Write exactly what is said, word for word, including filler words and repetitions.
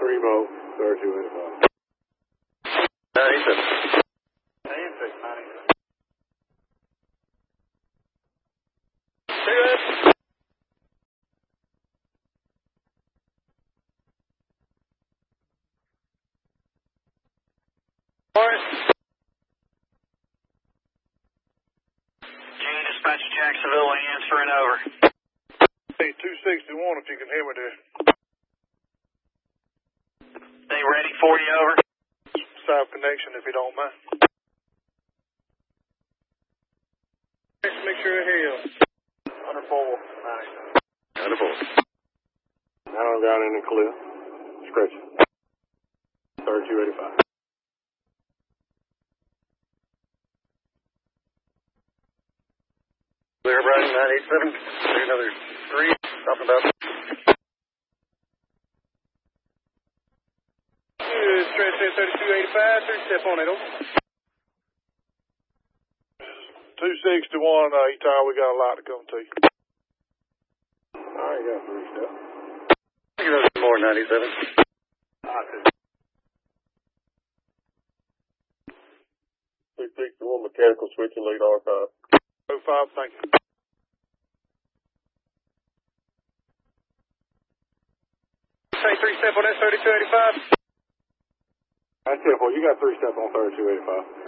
Three volt, thirty-two eighty-five. ninety-seven. ninety-six, ninety-six. Good. Morris. Jane, dispatch to Jacksonville, answering over. Hey, two sixty-one, if you can hear me there. They ready for you, over? South connection, if you don't mind. Make sure I hear you. one oh four, ninety-seven. Wonderful. I don't got any clear. Scratch it. thirty-two eighty-five. Clear, Brian, nine eight seven. Another three. Talking about. Good, stretch there, thirty-two eighty-five. Three step on it, over. two sixty-one, uh, E-Tower, we got a lot to come to you. All right, got three step. You know, four ninety-seven. two sixty-one, mechanical switching lead R five. oh five, thank you. Say three step on that thirty-two eighty-five. That's it, boy. You got three step on thirty-two eighty-five.